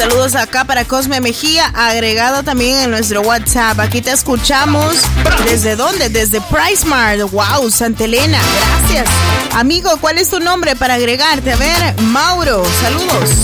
Saludos acá para Cosme Mejía, agregado también en nuestro WhatsApp. Aquí te escuchamos. ¿Desde dónde? Desde PriceMart. Wow, Santa Elena. Gracias. Amigo, ¿cuál es tu nombre para agregarte? A ver, Mauro, saludos.